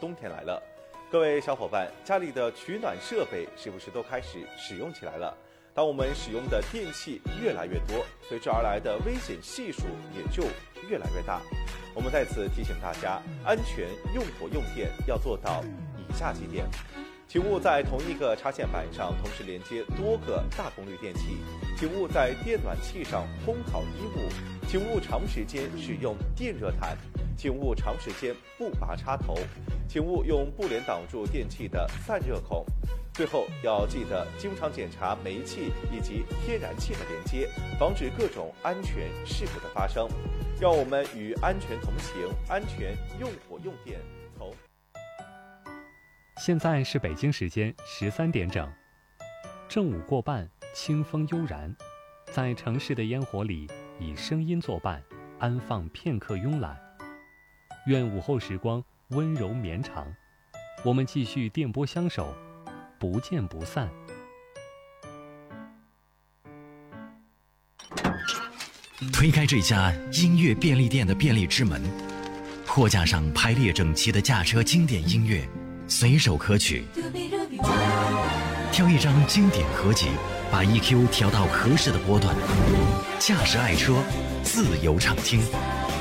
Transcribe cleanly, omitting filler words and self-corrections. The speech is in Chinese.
冬天来了，各位小伙伴，家里的取暖设备是不是都开始使用起来了？当我们使用的电器越来越多，随之而来的危险系数也就越来越大。我们在此提醒大家，安全用火用电要做到以下几点：请勿在同一个插线板上同时连接多个大功率电器，请勿在电暖器上烘烤衣物，请勿长时间使用电热毯，请勿长时间不拔插头，请勿用布帘挡住电器的散热孔。最后要记得经常检查煤气以及天然气的连接，防止各种安全事故的发生。让我们与安全同行，安全用火用电。 现在是北京时间13点整，正午过半，清风悠然，在城市的烟火里，以声音作伴，安放片刻慵懒。愿午后时光温柔绵长，我们继续电波相守，不见不散。 推开这家音乐便利店的便利之门，货架上排列整齐的驾车经典音乐随手可取，挑一张经典合集，把 EQ 调到合适的波段，驾驶爱车自由畅听。